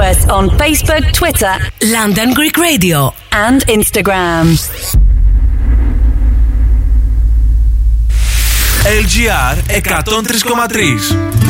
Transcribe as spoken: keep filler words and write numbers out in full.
us on Facebook, Twitter, London Greek Radio and Instagram. ελ τζι αρ εκατόν τρία κόμμα τρία.